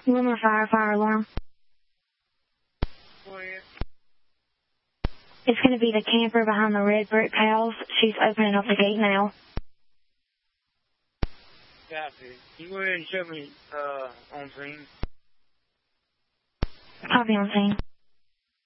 One more fire alarm. Go ahead. It's going to be the camper behind the red brick house. She's opening up the gate now. Copy. You go ahead and show me on scene. Copy on scene.